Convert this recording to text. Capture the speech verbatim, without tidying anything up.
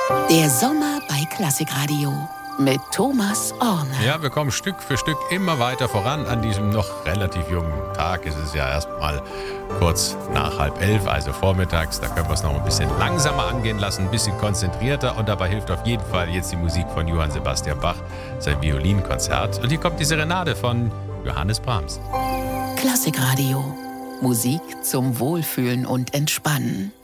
Der Sommer bei Klassikradio mit Thomas Orner. Ja, wir kommen Stück für Stück immer weiter voran. An diesem noch relativ jungen Tag ist es ja erst mal kurz nach halb elf, also vormittags. Da können wir es noch ein bisschen langsamer angehen lassen, ein bisschen konzentrierter. Und dabei hilft auf jeden Fall jetzt die Musik von Johann Sebastian Bach, sein Violinkonzert. Und hier kommt die Serenade von Johannes Brahms. Klassikradio. Musik zum Wohlfühlen und Entspannen.